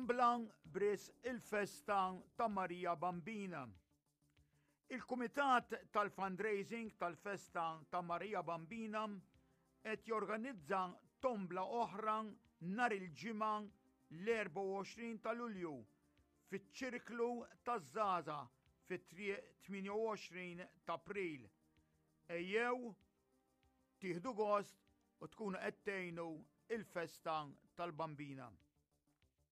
Tombla bris il-festa ta' Marija Bambina. Il-Kumitat tal-Fundraising tal-Festa ta' Marija Bambina qed jorganizza tombla oħra nhar il-ġimgħa l-24 ta' Lulju fiċ-ċirklu taż-żgħażagħ fit-triq 28 ta' April. Ejjew tieħdu gost u tkunu qed tgħinu il-Festa tal-Bambina.